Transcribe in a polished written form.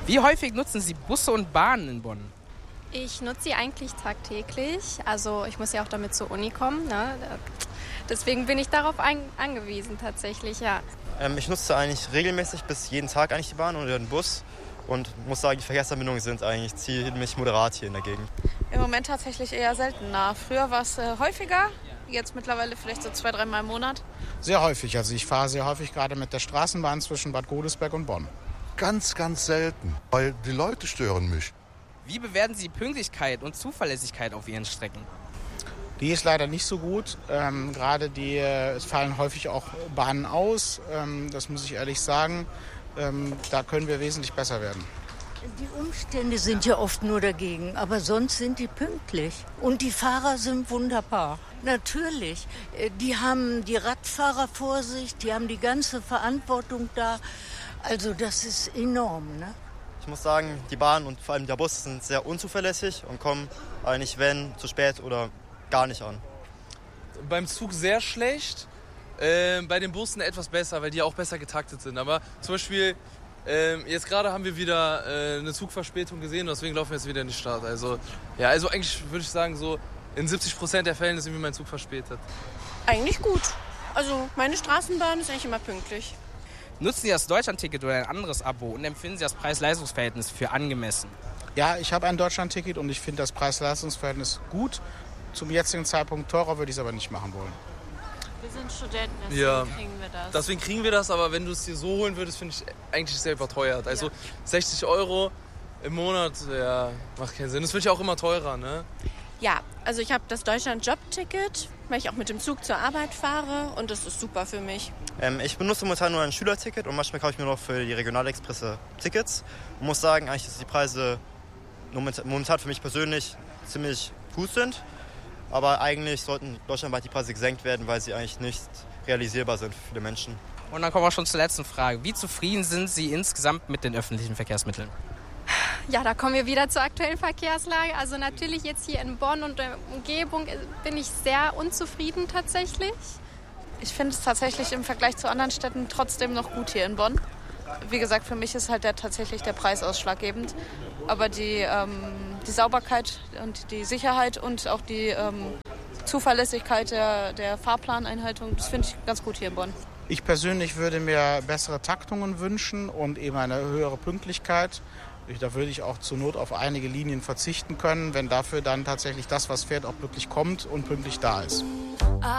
Wie häufig nutzen Sie Busse und Bahnen in Bonn? Ich nutze sie eigentlich tagtäglich. Also ich muss ja auch damit zur Uni kommen. Ne? Deswegen bin ich darauf angewiesen tatsächlich, ja. Ich nutze eigentlich regelmäßig bis jeden Tag eigentlich die Bahn oder den Bus. Und muss sagen, die Verkehrsanbindungen sind eigentlich ziemlich moderat hier in der Gegend. Im Moment tatsächlich eher seltener. Früher war es häufiger, jetzt mittlerweile vielleicht so 2-3 Mal im Monat. Sehr häufig. Also ich fahre sehr häufig gerade mit der Straßenbahn zwischen Bad Godesberg und Bonn. Ganz, ganz selten, weil die Leute stören mich. Wie bewerten Sie Pünktlichkeit und Zuverlässigkeit auf Ihren Strecken? Die ist leider nicht so gut. Gerade es fallen häufig auch Bahnen aus. Das muss ich ehrlich sagen. Da können wir wesentlich besser werden. Die Umstände sind ja oft nur dagegen, aber sonst sind die pünktlich. Und die Fahrer sind wunderbar. Natürlich, die haben die Radfahrer vor sich, die haben die ganze Verantwortung da. Also das ist enorm, ne? Ich muss sagen, die Bahn und vor allem der Bus sind sehr unzuverlässig und kommen eigentlich, wenn, zu spät oder gar nicht an. Beim Zug sehr schlecht, bei den Bussen etwas besser, weil die auch besser getaktet sind. Aber zum Beispiel, jetzt gerade haben wir wieder eine Zugverspätung gesehen und deswegen laufen wir jetzt wieder in die Stadt. Also eigentlich würde ich sagen, so in 70% der Fällen ist irgendwie mein Zug verspätet. Eigentlich gut. Also meine Straßenbahn ist eigentlich immer pünktlich. Nutzen Sie das Deutschlandticket oder ein anderes Abo und empfinden Sie das Preis-Leistungs-Verhältnis für angemessen? Ja, ich habe ein Deutschlandticket und ich finde das Preis-Leistungs-Verhältnis gut. Zum jetzigen Zeitpunkt teurer würde ich es aber nicht machen wollen. Wir sind Studenten, deswegen kriegen wir das. Deswegen kriegen wir das, aber wenn du es dir so holen würdest, finde ich eigentlich sehr überteuert. Also 60 € im Monat, ja, macht keinen Sinn. Das wird ja auch immer teurer, ne? Ja, also ich habe das Deutschland-Job-Ticket, weil ich auch mit dem Zug zur Arbeit fahre und das ist super für mich. Ich benutze momentan nur ein Schülerticket und manchmal kaufe ich mir noch für die Regionalexpresse Tickets. Und muss sagen, eigentlich, dass die Preise momentan für mich persönlich ziemlich gut sind. Aber eigentlich sollten deutschlandweit die Preise gesenkt werden, weil sie eigentlich nicht realisierbar sind für viele Menschen. Und dann kommen wir schon zur letzten Frage. Wie zufrieden sind Sie insgesamt mit den öffentlichen Verkehrsmitteln? Ja, da kommen wir wieder zur aktuellen Verkehrslage. Also natürlich jetzt hier in Bonn und der Umgebung bin ich sehr unzufrieden tatsächlich. Ich finde es tatsächlich im Vergleich zu anderen Städten trotzdem noch gut hier in Bonn. Wie gesagt, für mich ist halt tatsächlich der Preis ausschlaggebend. Aber die Sauberkeit und die Sicherheit und auch die Zuverlässigkeit der Fahrplaneinhaltung, das finde ich ganz gut hier in Bonn. Ich persönlich würde mir bessere Taktungen wünschen und eben eine höhere Pünktlichkeit. Da würde ich auch zur Not auf einige Linien verzichten können, wenn dafür dann tatsächlich das, was fährt, auch wirklich kommt und pünktlich da ist.